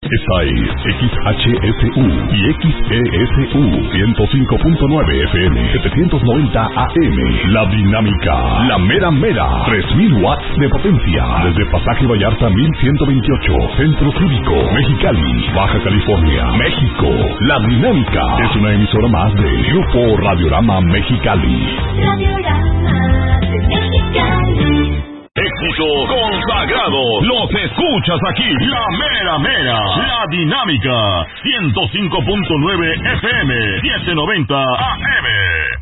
Esta es XHSU y XESU 105.9 FM 790 AM. La Dinámica, la mera mera, 3000 watts de potencia. Desde Pasaje Vallarta 1128, Centro Cívico, Mexicali, Baja California, México. La Dinámica es una emisora más de Grupo Radiorama Mexicali. Radiorama de Mexicali. Éxito consagrado, los escuchas aquí, la mera mera, la Dinámica, 105.9 FM, 790 AM.